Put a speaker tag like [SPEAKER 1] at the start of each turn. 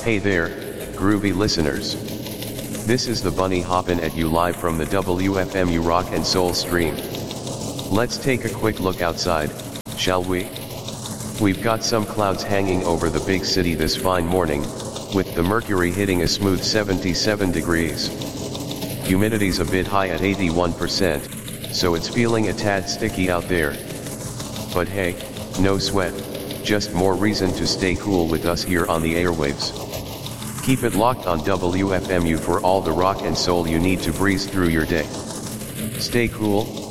[SPEAKER 1] Hey there, groovy listeners. This is the Bunny hoppin' at you live from the WFMU Rock and Soul stream. Let's take a quick look outside, shall we? We've got some clouds hanging over the big city this fine morning, with the mercury hitting a smooth 77 degrees. Humidity's a bit high at 81%, so it's feeling a tad sticky out there. But hey, no sweat, just more reason to stay cool with us here on the airwaves. Keep it locked on WFMU for all the rock and soul you need to breeze through your day. Stay cool,